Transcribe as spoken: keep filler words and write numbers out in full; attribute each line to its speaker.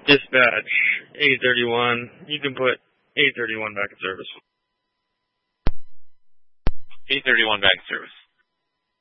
Speaker 1: Dispatch, eight thirty-one. You can put eight thirty-one back in service.
Speaker 2: eight thirty-one back in service.